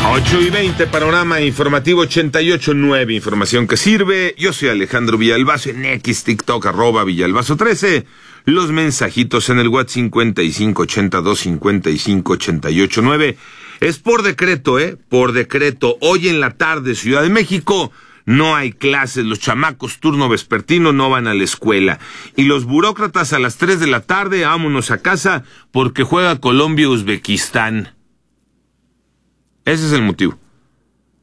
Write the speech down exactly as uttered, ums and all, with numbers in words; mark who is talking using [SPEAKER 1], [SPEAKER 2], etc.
[SPEAKER 1] ocho y veinte, panorama informativo ochenta y ocho punto nueve, información que sirve. Yo soy Alejandro Villalbazo, en X, TikTok, arroba Villalbazo trece. Los mensajitos en el WhatsApp cincuenta y cinco ochenta y dos cincuenta y cinco ochenta y ocho nueve. Es por decreto, ¿eh? Por decreto. Hoy en la tarde, Ciudad de México, no hay clases. Los chamacos turno vespertino no van a la escuela. Y los burócratas a las tres de la tarde, vámonos a casa porque juega Colombia-Uzbekistán. Ese es el motivo.